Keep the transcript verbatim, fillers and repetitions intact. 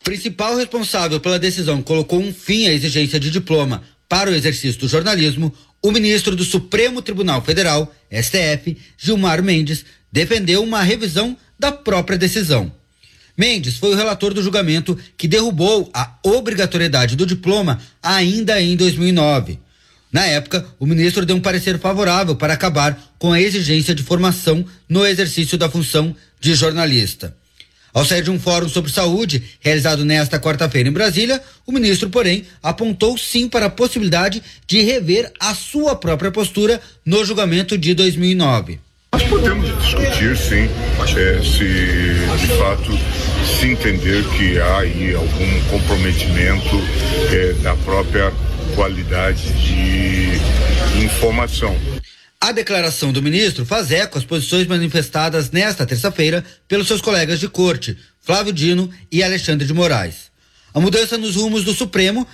Principal responsável pela decisão que colocou um fim à exigência de diploma para o exercício do jornalismo, o ministro do Supremo Tribunal Federal, S T F, Gilmar Mendes, defendeu uma revisão da própria decisão. Mendes foi o relator do julgamento que derrubou a obrigatoriedade do diploma ainda em dois mil e nove. Na época, o ministro deu um parecer favorável para acabar com a exigência de formação no exercício da função de jornalista. Ao sair de um fórum sobre saúde, realizado nesta quarta-feira em Brasília, o ministro, porém, apontou sim para a possibilidade de rever a sua própria postura no julgamento de dois mil e nove. Nós podemos discutir, sim, é, se de fato se entender que há aí algum comprometimento é, da própria qualidade de informação. A declaração do ministro faz eco às posições manifestadas nesta terça-feira pelos seus colegas de corte, Flávio Dino e Alexandre de Moraes. A mudança nos rumos do Supremo